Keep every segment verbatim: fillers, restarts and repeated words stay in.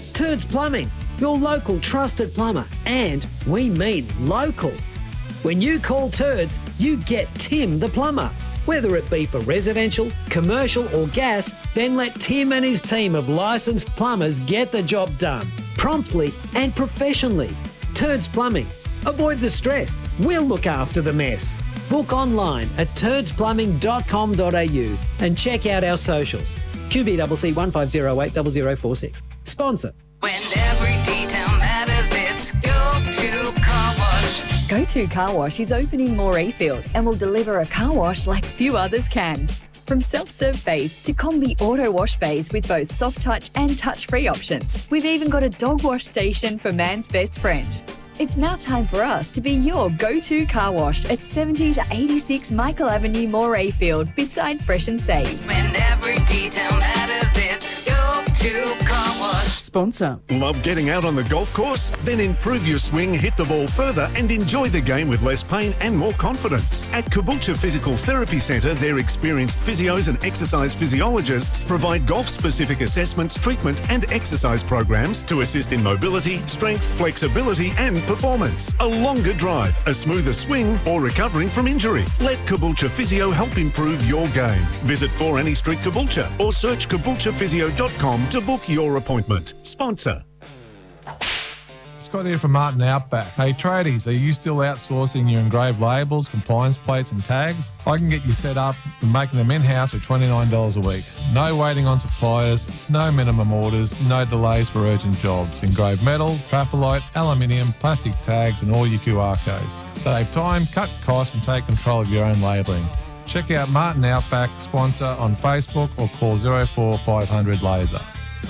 Turds Plumbing, your local trusted plumber, and we mean local. When you call Turds, you get Tim the plumber. Whether it be for residential, commercial or gas, then let Tim and his team of licensed plumbers get the job done, promptly and professionally. Turds Plumbing. Avoid the stress. We'll look after the mess. Book online at turds plumbing dot com dot a u and check out our socials. Q B C C one five zero eight zero zero four six. Sponsor. When every detail matters, it's Go To Car Wash. Go To Car Wash is opening Morayfield and will deliver a car wash like few others can. From self-serve bays to combi auto wash bays with both soft touch and touch-free options. We've even got a dog wash station for man's best friend. It's now time for us to be your go-to car wash at seventy to eighty-six Michael Avenue, Morayfield, beside Fresh and Save. When every detail matters, it's Go To Car Wash. Sponsor. Love getting out on the golf course? Then improve your swing, hit the ball further and enjoy the game with less pain and more confidence. At Caboolture Physical Therapy Centre, their experienced physios and exercise physiologists provide golf-specific assessments, treatment and exercise programs to assist in mobility, strength, flexibility and performance. A longer drive, a smoother swing or recovering from injury. Let Caboolture Physio help improve your game. Visit four Annie Street, Caboolture or search caboolture physio dot com to book your appointment. Sponsor. Scott here from Martin Outback. Hey tradies, are you still outsourcing your engraved labels, compliance plates and tags? I can get you set up and making them in-house for twenty-nine dollars a week. No waiting on suppliers, no minimum orders, no delays for urgent jobs. Engraved metal, traffolite, aluminium, plastic tags and all your Q R codes. Save time, cut costs and take control of your own labelling. Check out Martin Outback sponsor on Facebook or call zero four five hundred laser.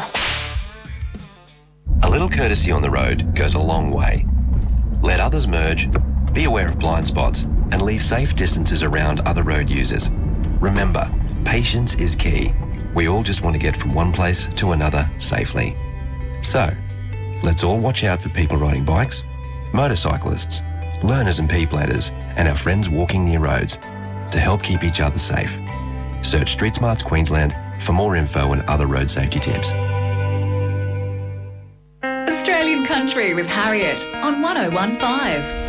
A little courtesy on the road goes a long way. Let others merge, be aware of blind spots, and leave safe distances around other road users. Remember, patience is key. We all just want to get from one place to another safely. So, let's all watch out for people riding bikes, motorcyclists, learners and P-platters, and our friends walking near roads to help keep each other safe. Search Street Smarts Queensland for more info and other road safety tips. Australian Country with Harriet on one oh one point five.